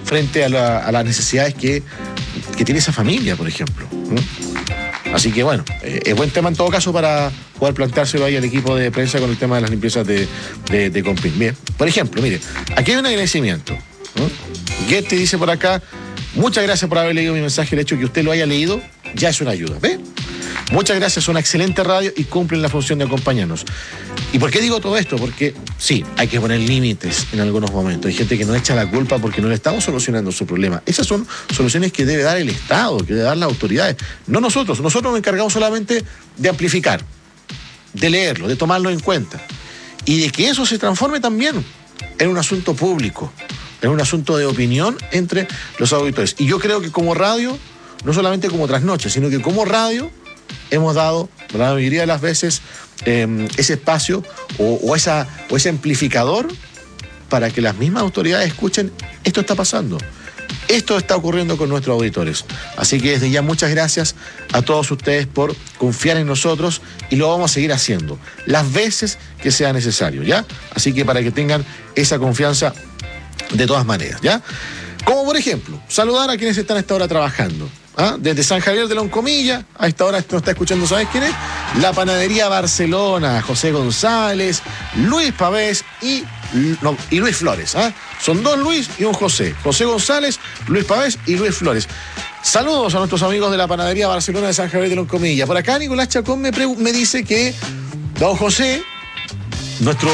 frente a las necesidades que tiene esa familia, por ejemplo. Así que bueno, es buen tema en todo caso para poder planteárselo ahí al equipo de prensa con el tema de las limpiezas de Compin. Bien, por ejemplo, mire, aquí hay un agradecimiento. Getty dice por acá: muchas gracias por haber leído mi mensaje. El hecho de que usted lo haya leído ya es una ayuda. ¿Ve? Muchas gracias, son una excelente radio y cumplen la función de acompañarnos. ¿Y por qué digo todo esto? Porque sí, hay que poner límites en algunos momentos. Hay gente que nos echa la culpa porque no le estamos solucionando su problema. Esas son soluciones que debe dar el Estado, que debe dar las autoridades. No nosotros. Nosotros nos encargamos solamente de amplificar, de leerlo, de tomarlo en cuenta. Y de que eso se transforme también en un asunto público, en un asunto de opinión entre los auditores. Y yo creo que como radio, no solamente como Trasnoche, sino que como radio hemos dado, la mayoría de las veces, ese espacio o ese amplificador para que las mismas autoridades escuchen: esto está pasando, esto está ocurriendo con nuestros auditores. Así que desde ya muchas gracias a todos ustedes por confiar en nosotros, y lo vamos a seguir haciendo las veces que sea necesario, ¿ya? Así que para que tengan esa confianza de todas maneras, ¿ya? Como por ejemplo, saludar a quienes están a esta hora trabajando. Desde San Javier de Loncomilla, a esta hora nos está escuchando, ¿sabes quién es? La Panadería Barcelona, José González, Luis Pavés y Luis Flores. Son dos Luis y un José. José González, Luis Pavés y Luis Flores. Saludos a nuestros amigos de la Panadería Barcelona de San Javier de Loncomilla. Por acá Nicolás Chacón me dice que don José, nuestro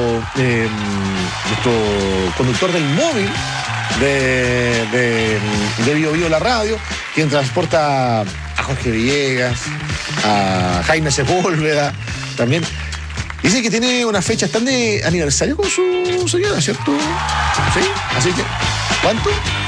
conductor del móvil de Bio Bio la radio, quien transporta a Jorge Villegas, a Jaime Sepúlveda, también dice que tiene una fecha, están de aniversario con su señora, ¿cierto? Sí, así que, ¿cuánto?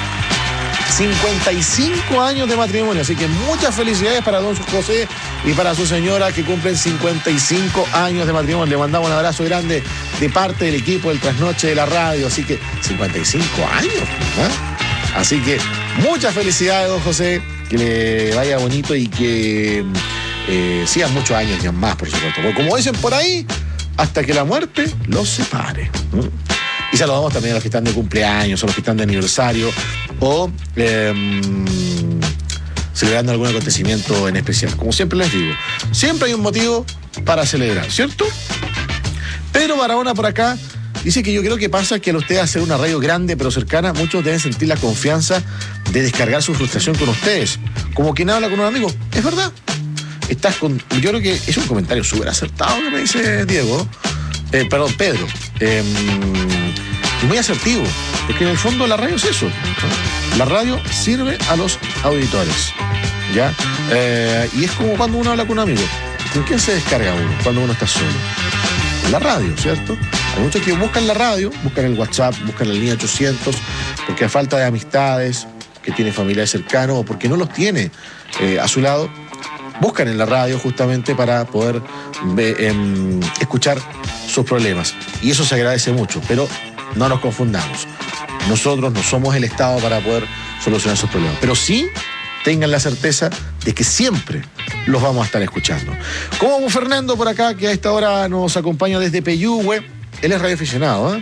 55 años de matrimonio, así que muchas felicidades para don José y para su señora, que cumplen 55 años de matrimonio. Le mandamos un abrazo grande de parte del equipo del Trasnoche de la radio. Así que 55 años, Así que muchas felicidades, don José, que le vaya bonito y que sigan muchos años y más, por supuesto, porque como dicen por ahí, hasta que la muerte los separe. Y saludamos también a los que están de cumpleaños, a los que están de aniversario o celebrando algún acontecimiento en especial. Como siempre les digo, siempre hay un motivo para celebrar, ¿cierto? Pedro Barahona por acá dice que yo creo que pasa que al usted hacer una radio grande pero cercana, muchos deben sentir la confianza de descargar su frustración con ustedes, como quien habla con un amigo. Es verdad. Yo creo que es un comentario súper acertado que me dice Diego. Pedro. Y muy asertivo, porque en el fondo la radio es eso. La radio sirve a los auditores, ¿ya? Y es como cuando uno habla con un amigo. ¿Con quién se descarga uno cuando uno está solo? En la radio, ¿cierto? Hay muchos que buscan la radio, buscan el WhatsApp, buscan la línea 800, porque a falta de amistades, que tiene familiares cercanos o porque no los tiene a su lado, buscan en la radio justamente para poder escuchar sus problemas. Y eso se agradece mucho, pero no nos confundamos. Nosotros no somos el Estado para poder solucionar sus problemas, pero sí tengan la certeza de que siempre los vamos a estar escuchando. Como Fernando por acá, que a esta hora nos acompaña desde Peyúgue. Él es radioaficionado,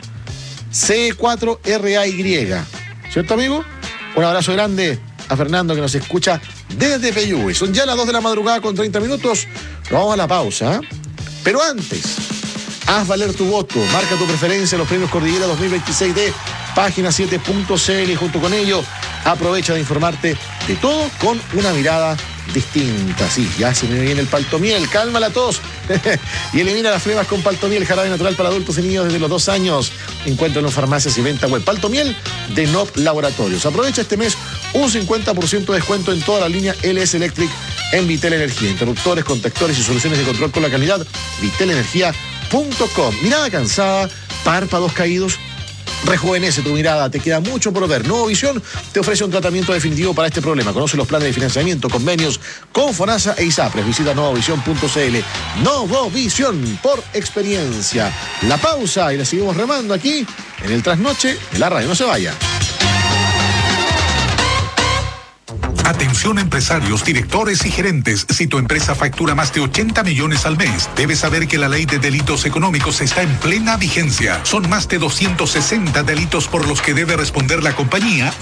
C4RAY. ¿Cierto, amigo? Un abrazo grande a Fernando, que nos escucha desde Peyúgue. Son ya las 2 de la madrugada con 30 minutos. Nos vamos a la pausa. Pero antes, haz valer tu voto. Marca tu preferencia en los premios Cordillera 2026 de Página 7.cl y junto con ello aprovecha de informarte de todo con una mirada distinta. Sí, ya se me viene el Paltomiel, calma la tos y elimina las flemas con Paltomiel, jarabe natural para adultos y niños desde los 2 años. Encuéntralo en farmacias y venta web. Paltomiel de NOP Laboratorios. Aprovecha este mes un 50% de descuento en toda la línea LS Electric en Vitel Energía. Interruptores, contactores y soluciones de control con la calidad. vitelenergia.com. Mirada cansada, párpados caídos. Rejuvenece tu mirada, te queda mucho por ver. Nuevo Visión te ofrece un tratamiento definitivo para este problema. Conoce los planes de financiamiento, convenios con FONASA e ISAPRES. Visita novovision.cl. Novo Visión, por experiencia. La pausa y la seguimos remando aquí en el Trasnoche de la radio. No se vaya. Atención empresarios, directores y gerentes. Si tu empresa factura más de 80 millones al mes, debes saber que la ley de delitos económicos está en plena vigencia. Son más de 260 delitos por los que debe responder la compañía